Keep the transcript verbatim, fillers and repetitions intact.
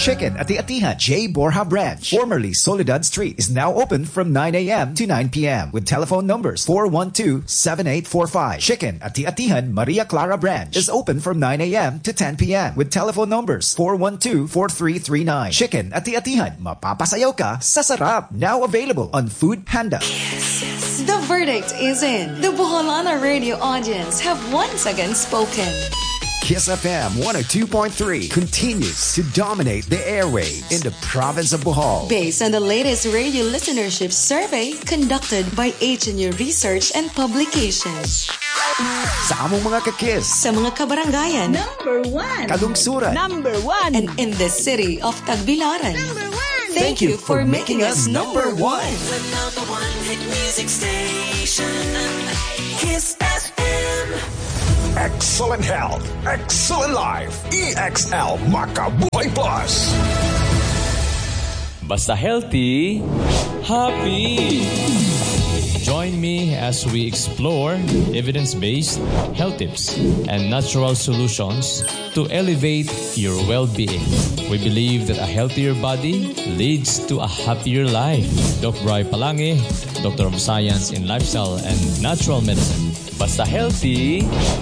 Chicken at the Atihan J. Borja branch, formerly Soledad Street, is now open from nine a.m. to nine p.m. with telephone numbers four one two, seven eight four five. Chicken at the Atihan Maria Clara branch is open from nine a.m. to ten p.m. with telephone numbers four one two, four three three nine. Chicken at the Atihan, mapapasayaw ka sa sarap. Now available on Food Panda. The verdict is in. The Boholana radio audience have once again spoken. Kiss F M one oh two point three continues to dominate the airwaves in the province of Bohol. Based on the latest radio listenership survey conducted by H N U Research and Publications. Sa among mga kakis. Sa mga kabarangayan. Number one. Kalungsuran. Number one. And in the city of Tagbilaran. Number one. Thank, Thank you for, for making us number one. Number one hit music station. Kiss F M. Excellent health, excellent life. E X L Makabuhay Plus. Basta healthy, happy. Join me as we explore evidence-based health tips and natural solutions to elevate your well-being. We believe that a healthier body leads to a happier life. Doctor Roy Palangi, Doctor of Science in Lifestyle and Natural Medicine. Basta healthy,